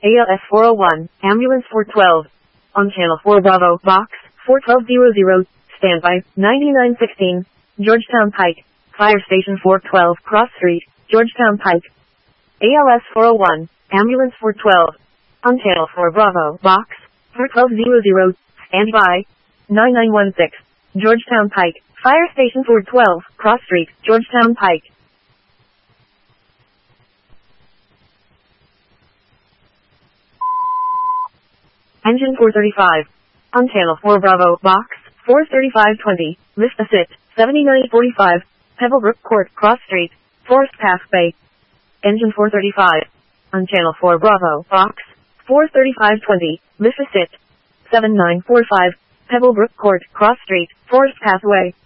ALS 401, Ambulance 412. On Channel 4 Bravo, Box 41200, Standby 9916, Georgetown Pike. Fire Station 412, Cross Street, Georgetown Pike. ALS 401, Ambulance 412. On Channel 4 Bravo, Box 41200, Standby 9916, Georgetown Pike. Fire Station 412, Cross Street, Georgetown Pike. Engine 435. On Channel 4 Bravo, Box 43520, Vista Sit, 7945, Pebblebrook Court, Cross Street, Forest Path Bay. Engine 435. On Channel 4 Bravo, Box 43520, Vista Sit, 7945, Pebblebrook Court, Cross Street, Forest Pathway.